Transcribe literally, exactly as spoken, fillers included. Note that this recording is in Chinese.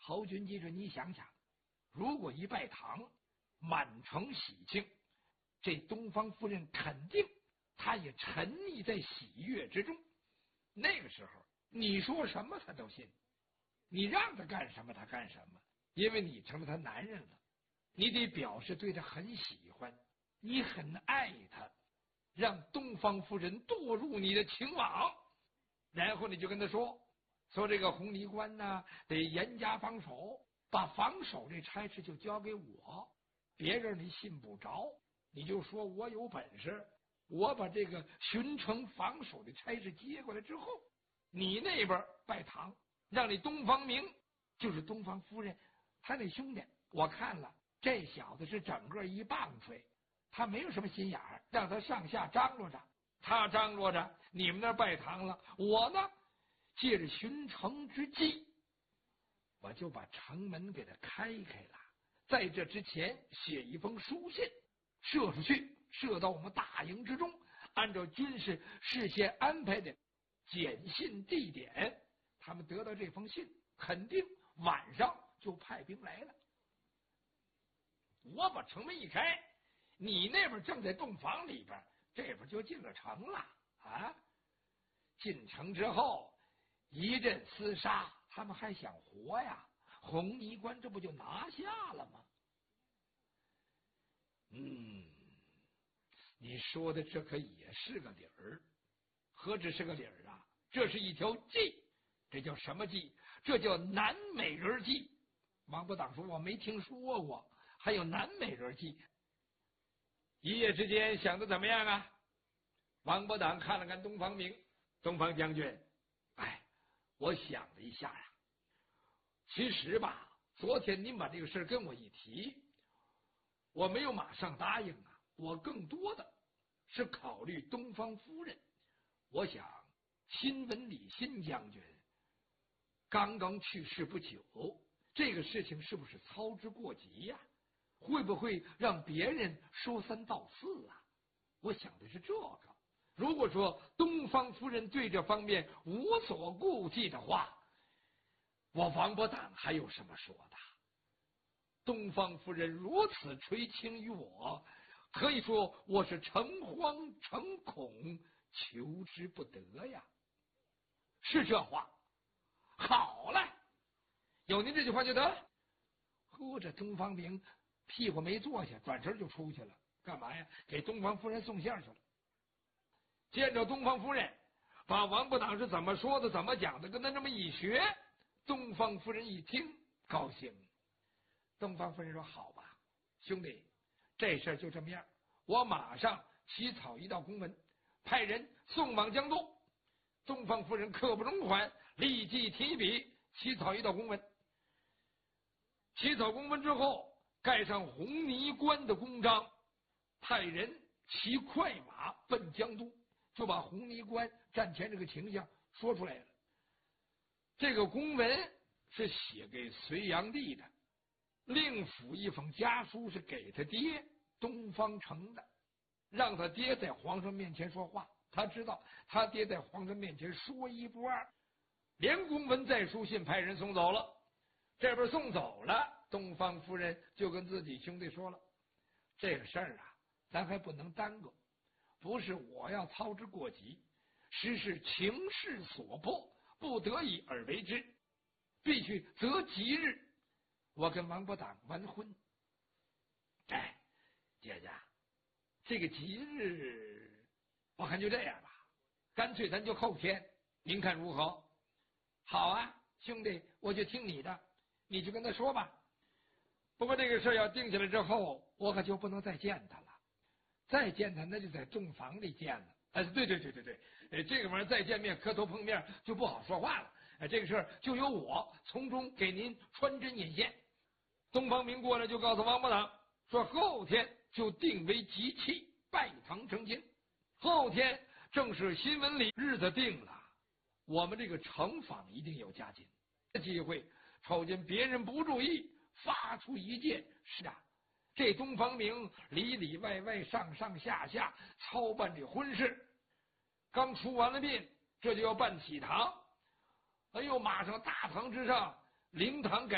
侯君记着，你想想，如果一拜堂，满城喜庆，这东方夫人肯定她也沉溺在喜悦之中。那个时候你说什么她都信，你让她干什么她干什么，因为你成了她男人了。你得表示对她很喜欢，你很爱她，让东方夫人堕入你的情网。然后你就跟她说说这个红泥关呢得严加防守，把防守这差事就交给我，别人你信不着，你就说我有本事，我把这个巡城防守的差事接过来之后，你那边拜堂，让你东方明，就是东方夫人他那兄弟，我看了这小子是整个一棒槌，他没有什么心眼儿，让他上下张罗着，他张罗着，你们那拜堂了，我呢借着巡城之计，我就把城门给他开开了，在这之前写一封书信射出去，射到我们大营之中，按照军事事先安排的简信地点，他们得到这封信肯定晚上就派兵来了。我把城门一开，你那边正在洞房里边，这边就进了城了啊！进城之后一阵厮杀，他们还想活呀，红泥关这不就拿下了吗？嗯，你说的这可也是个理儿，何止是个理儿啊，这是一条计。这叫什么计？这叫南美人计。王伯党说我没听说过还有南美人计。一夜之间想的怎么样啊？王伯党看了看东方明，东方将军，哎，我想了一下呀、啊，其实吧，昨天您把这个事跟我一提，我没有马上答应啊，我更多的是考虑东方夫人。我想新文礼新将军刚刚去世不久，这个事情是不是操之过急呀、啊？会不会让别人说三道四啊？我想的是这个。如果说东方夫人对这方面无所顾忌的话，我王伯党还有什么说的？东方夫人如此垂青于我，可以说我是诚惶诚恐，求之不得呀。是这话。好了，有您这句话就得。喝着东方明屁股没坐下，转身就出去了。干嘛呀？给东方夫人送信去了。见着东方夫人，把王伯党是怎么说的怎么讲的跟他这么一学，东方夫人一听高兴。东方夫人说好吧，兄弟，这事就这么样，我马上起草一道公文，派人送往江都。东方夫人刻不容缓，立即提笔起草一道公文。起草公文之后，盖上红泥关的公章，派人骑快马奔江都，就把红泥关战前这个情形说出来了。这个公文是写给隋炀帝的，另附一封家书是给他爹东方城的，让他爹在皇上面前说话。他知道他爹在皇上面前说一不二，连公文带书信派人送走了。这边送走了，东方夫人就跟自己兄弟说了，这个事儿啊咱还不能耽搁，不是我要操之过急，实是情势所迫，不得已而为之，必须择吉日我跟王伯党完婚。哎，姐姐，这个吉日我看就这样吧，干脆咱就后天，您看如何？好啊，兄弟，我就听你的，你就跟他说吧。不过这个事要定下来之后，我可就不能再见他了，再见他那就在洞房里见了。哎，对对对对对，呃，这个玩意儿再见面磕头碰面就不好说话了。哎，这个事儿就由我从中给您穿针引线。东方明过来就告诉王伯党说，后天就定为吉期，拜堂成亲。后天正是新文礼，日子定了，我们这个城防一定有加紧。这机会瞅见别人不注意，发出一箭。是啊，这东方明里里外外上上下下操办这婚事，刚出完了殡，这就要办喜堂。哎呦，马上大堂之上灵堂改